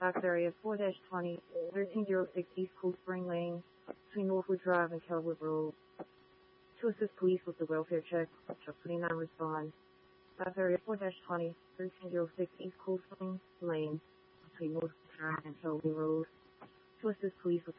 Tax area 4-20, 1306 East Coast Spring Lane, between Northwood Drive and Kelwood Road. To assist police with the welfare check, just 29 respond. Tax area 4-20, 1306 East Coast Spring Lane, between Northwood Drive and Kelwood Road. To assist police with